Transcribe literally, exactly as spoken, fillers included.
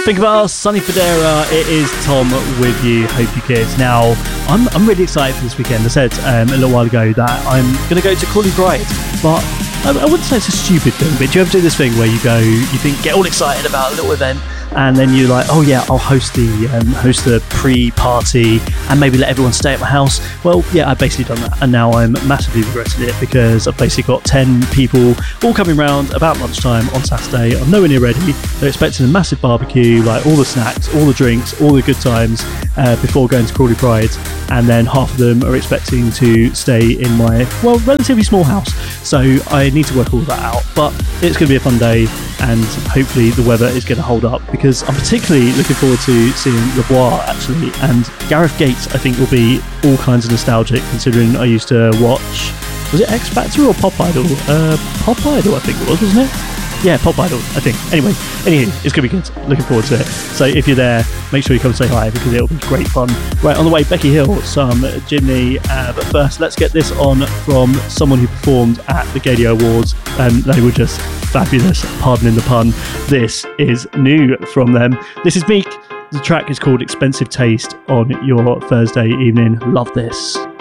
Think about us, Sonny Fodera. It is Tom with you. Hope you kids. Now, I'm I'm really excited for this weekend. I said um, a little while ago that I'm going to go to Crawley Pride, but I, I wouldn't say it's a stupid thing. But do you ever do this thing where you go, you think, get all excited about a little event, and then you're like, oh yeah, I'll host the um, host the pre-party and maybe let everyone stay at my house? Well, yeah, I've basically done that, and now I'm massively regretting it because I've basically got ten people all coming round about lunchtime on Saturday. I'm nowhere near ready. They're expecting a massive barbecue, like all the snacks, all the drinks, all the good times uh, before going to Crawley Pride, and then half of them are expecting to stay in my, well, relatively small house. So I need to work all that out, but it's going to be a fun day, and hopefully the weather is going to hold up, because I'm particularly looking forward to seeing Le Bois actually, and Gareth Gates I think will be all kinds of nostalgic, considering I used to watch, was it X Factor or Pop Idol? Uh, Pop Idol I think it was, wasn't it? Yeah, Pop Idol, I think. Anyway, anywho, it's going to be good. Looking forward to it. So if you're there, make sure you come say hi, because it'll be great fun. Right, on the way, Becky Hill, some Jimny. Uh, but first, let's get this on from someone who performed at the Gadio Awards. And they were just fabulous, pardoning the pun. This is new from them. This is Meek. The track is called Expensive Taste on your Thursday evening. Love this.